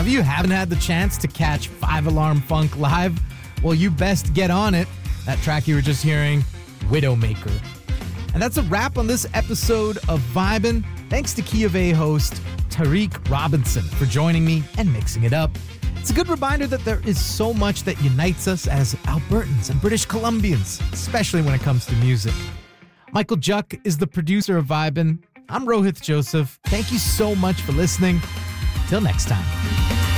if you haven't had the chance to catch 5 Alarm Funk live, well, you best get on it. That track you were just hearing, Widowmaker. And that's a wrap on this episode of Vibin'. Thanks to Key of A host Tariq Robinson for joining me and mixing it up. It's a good reminder that there is so much that unites us as Albertans and British Columbians, especially when it comes to music. Michael Juck is the producer of Vibin'. I'm Rohith Joseph. Thank you so much for listening. Till next time.